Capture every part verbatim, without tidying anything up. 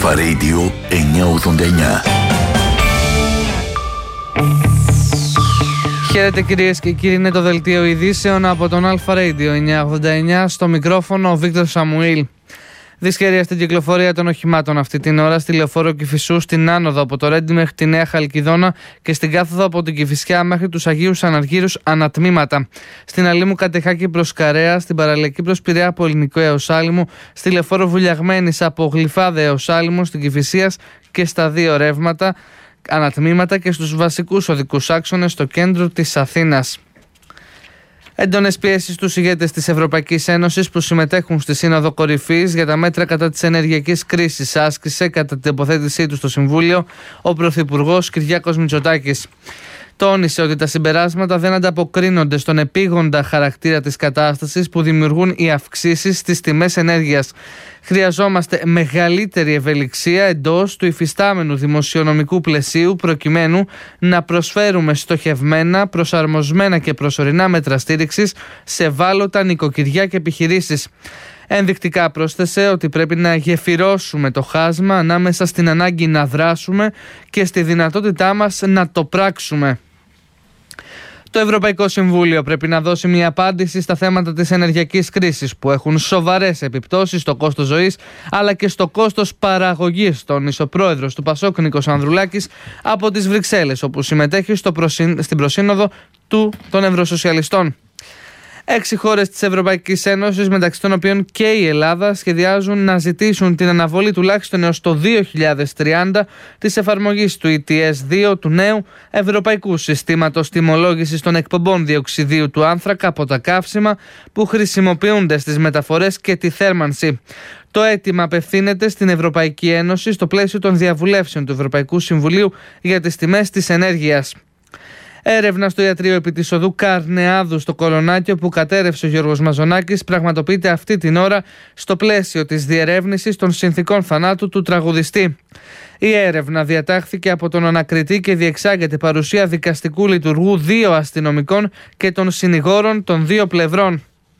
Αλφα Radio εννιακόσια ογδόντα εννιά. Χαίρετε κυρίες και κύριοι, είναι το δελτίο ειδήσεων από τον Αλφα Radio εννιακόσια ογδόντα εννιά. Στο μικρόφωνο ο Βίκτορ Σαμουήλ. Δυσκαιρία στην κυκλοφορία των οχημάτων αυτή την ώρα στη Λεωφόρο Κηφισού, στην άνοδο από το Ρέντι μέχρι τη Νέα Χαλκιδόνα και στην κάθοδο από την Κηφισιά μέχρι τους Αγίους Αναργύρους ανατμήματα. Στην Αλήμου Κατεχάκη προς Καρέα, στην παραλιακή προς Πειραιά από Ελληνικό έως Άλυμο, στη Λεωφόρο Βουλιαγμένης από Γλυφάδε έως Άλυμο, στην Κηφισίας και στα δύο ρεύματα ανατμήματα και στους βασικούς οδικούς άξονες στο κέντρο της Αθήνας. Έντονες πιέσεις στους ηγέτες της Ευρωπαϊκής Ένωσης που συμμετέχουν στη Σύνοδο Κορυφής για τα μέτρα κατά της ενεργειακής κρίσης άσκησε κατά την τοποθέτησή του στο Συμβούλιο ο Πρωθυπουργός Κυριάκος Μητσοτάκης. Τόνισε ότι τα συμπεράσματα δεν ανταποκρίνονται στον επίγοντα χαρακτήρα της κατάστασης που δημιουργούν οι αυξήσεις στις τιμές ενέργειας. Χρειαζόμαστε μεγαλύτερη ευελιξία εντός του υφιστάμενου δημοσιονομικού πλαισίου προκειμένου να προσφέρουμε στοχευμένα, προσαρμοσμένα και προσωρινά μέτρα στήριξης σε ευάλωτα νοικοκυριά και επιχειρήσεις. Ενδεικτικά πρόσθεσε ότι πρέπει να γεφυρώσουμε το χάσμα ανάμεσα στην ανάγκη να δράσουμε και στη δυνατότητά μας να το πράξουμε. Το Ευρωπαϊκό Συμβούλιο πρέπει να δώσει μια απάντηση στα θέματα της ενεργειακής κρίσης που έχουν σοβαρές επιπτώσεις στο κόστος ζωής αλλά και στο κόστος παραγωγής, τόνισε ο πρόεδρος του Πασόκ Νίκος Ανδρουλάκης από τις Βρυξέλλες, όπου συμμετέχει στο προσύν... στην προσύνοδο του των Ευρωσοσιαλιστών. Έξι χώρες της Ευρωπαϊκής Ένωσης, μεταξύ των οποίων και η Ελλάδα, σχεδιάζουν να ζητήσουν την αναβολή τουλάχιστον έως το δύο χιλιάδες τριάντα της εφαρμογής του ι τι ες δύο, του νέου Ευρωπαϊκού Συστήματος Τιμολόγησης των Εκπομπών Διοξιδίου του Άνθρακα από τα καύσιμα που χρησιμοποιούνται στις μεταφορές και τη θέρμανση. Το αίτημα απευθύνεται στην Ευρωπαϊκή Ένωση στο πλαίσιο των διαβουλεύσεων του Ευρωπαϊκού Συμβουλίου για τις τιμές της ενέργειας. Έρευνα στο ιατρείο επί της οδού Καρνεάδου στο Κολονάκιο που κατέρευσε ο Γιώργος Μαζονάκης πραγματοποιείται αυτή την ώρα στο πλαίσιο της διερεύνησης των συνθηκών θανάτου του τραγουδιστή. Η έρευνα διατάχθηκε από τον ανακριτή και διεξάγεται παρουσία δικαστικού λειτουργού δύο αστυνομικών και των συνηγόρων των δύο πλευρών.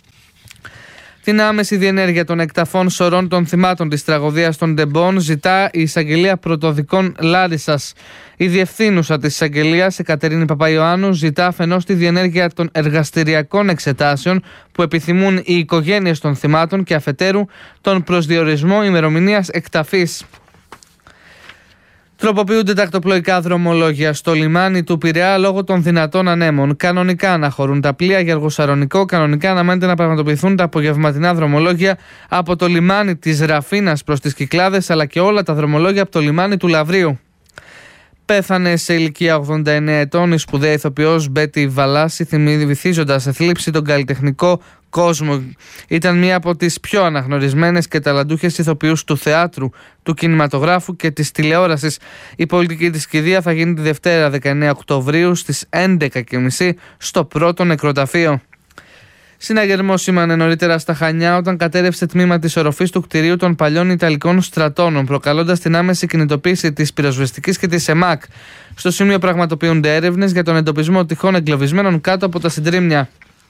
Την άμεση διενέργεια των εκταφών σωρών των θυμάτων της τραγωδίας των Ντεμπών ζητά η Εισαγγελία Πρωτοδικών Λάρισσας. Η διευθύνουσα της Εισαγγελίας, Εκατερίνη Παπαϊωάννου, ζητά αφενός τη διενέργεια των εργαστηριακών εξετάσεων που επιθυμούν οι οικογένειες των θυμάτων και αφετέρου τον προσδιορισμό ημερομηνίας εκταφής. Τροποποιούνται τα ακτοπλοϊκά δρομολόγια στο λιμάνι του Πειραιά λόγω των δυνατών ανέμων. Κανονικά αναχωρούν τα πλοία για Αργοσαρονικό. Κανονικά αναμένεται να πραγματοποιηθούν τα απογευματινά δρομολόγια από το λιμάνι της Ραφίνας προς τις Κυκλάδες, αλλά και όλα τα δρομολόγια από το λιμάνι του Λαβρίου. Πέθανε σε ηλικία ογδόντα εννέα ετών η σπουδαία ηθοποιός Μπέτη Βαλάση, βυθίζοντας σε θλίψη τον καλλιτεχνικό κόσμο. Ήταν μία από τις πιο αναγνωρισμένες και ταλαντούχες ηθοποιούς του θεάτρου, του κινηματογράφου και της τηλεόρασης. Η πολιτική της κηδεία θα γίνει τη Δευτέρα δεκαεννέα Οκτωβρίου στις έντεκα και μισή στο πρώτο νεκροταφείο. Συναγερμό σήμανε νωρίτερα στα Χανιά όταν κατέρευσε τμήμα της οροφής του κτηρίου των παλιών Ιταλικών στρατώνων, προκαλώντας την άμεση κινητοποίηση της πυροσβεστικής και της ΕΜΑΚ. Στο σημείο πραγματοποιούνται έρευνες για τον εντοπισμό τυχών εγκλωβισμένων κάτω από τα συντρίμμια.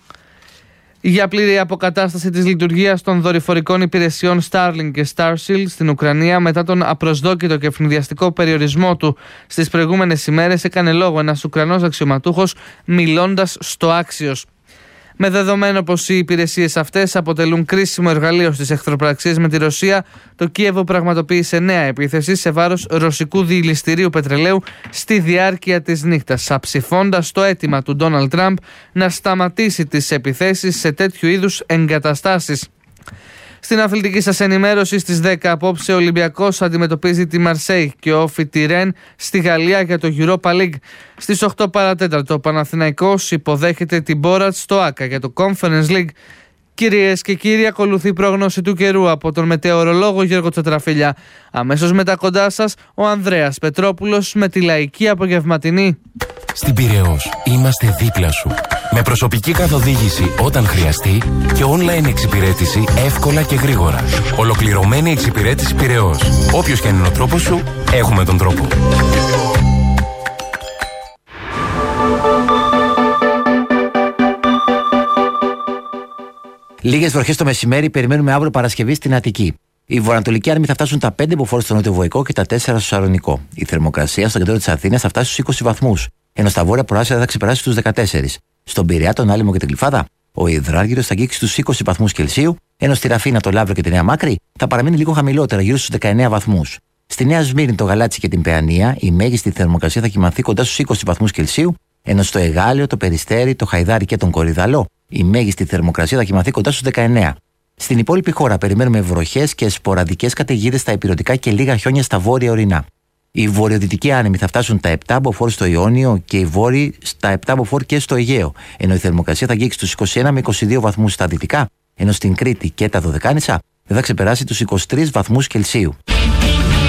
Για πλήρη αποκατάσταση της λειτουργίας των δορυφορικών υπηρεσιών Starlink και Starship στην Ουκρανία μετά τον απροσδόκητο και ευνηδιαστικό περιορισμό του στις προηγούμενες ημέρες, έκανε λόγο ένας Ουκρανός αξιωματούχος μιλώντας στο Άξιος. Με δεδομένο πως οι υπηρεσίες αυτές αποτελούν κρίσιμο εργαλείο στις εχθροπραξίες με τη Ρωσία, το Κίεβο πραγματοποίησε νέα επίθεση σε βάρος ρωσικού διηλιστηρίου πετρελαίου στη διάρκεια της νύχτας, αψηφώντας το αίτημα του Ντόναλντ Τραμπ να σταματήσει τις επιθέσεις σε τέτοιου είδους εγκαταστάσεις. Στην αθλητική σας ενημέρωση στις δέκα απόψε ο Ολυμπιακός αντιμετωπίζει τη Μαρσέη και ο Όφι τη Ρεν στη Γαλλία για το Europa League. Στις οκτώ παρά τέταρτο ο Παναθηναϊκός υποδέχεται την Μπόρατ στο Άκα για το Conference League. Κυρίες και κύριοι, ακολουθεί η πρόγνωση του καιρού από τον μετεωρολόγο Γιώργο Τσατραφίλια. Αμέσως μετά κοντά σας ο Ανδρέας Πετρόπουλος με τη λαϊκή απογευματινή. Στην Πειραιώς είμαστε δίπλα σου. Με προσωπική καθοδήγηση όταν χρειαστεί και online εξυπηρέτηση εύκολα και γρήγορα. Ολοκληρωμένη εξυπηρέτηση Πειραιώς. Όποιος και αν είναι ο τρόπος σου, έχουμε τον τρόπο. Λίγες βροχές το μεσημέρι περιμένουμε αύριο Παρασκευή στην Αττική. Οι βορειοανατολικοί άνεμοι θα φτάσουν τα πέντε μποφόρ στο νότιο-βοϊκό και τα τέσσερα στο Σαλονικό. Η θερμοκρασία στο κέντρο της Αθήνας θα φτάσει στους είκοσι βαθμούς, ενώ στα βόρεια προάστια θα ξεπεράσει τους δεκατέσσερις. Στον Πειραιά, τον Άλυμο και την Γλυφάδα, ο υδράργυρος θα αγγίξει στους είκοσι βαθμούς Κελσίου, ενώ στη Ραφίνα, το Λαύριο και τη Νέα Μάκρη θα παραμείνει λίγο χαμηλότερα, γύρω στους δεκαεννέα βαθμούς. Στη Νέα Σμύρνη, το Γαλάτσι και την Παιανία, η μέγιστη θερμοκρασία θα κυμανθεί κοντά στους είκοσι βαθμούς Κελσίου, ενώ στο Εγάλεο, το Περιστέρι, το Χαϊδάρι και τον Κορυδαλό, η μέγιστη θερμοκρασία θα κυμανθεί κοντά στους δεκαεννέα. Στην υπόλοιπη χώρα περιμένουμε βροχές και σποραδικές καταιγίδες στα ηπειρωτικά και λίγα χιόνια στα βόρεια ορεινά. Οι βορειοδυτικοί άνεμοι θα φτάσουν τα επτά μποφόρ στο Ιόνιο και οι βόρειοι στα επτά μποφόρ και στο Αιγαίο, ενώ η θερμοκρασία θα αγγίξει τους είκοσι ένα με είκοσι δύο βαθμούς στα δυτικά, ενώ στην Κρήτη και τα Δωδεκάνησα δεν θα ξεπεράσει τους είκοσι τρεις βαθμούς Κελσίου.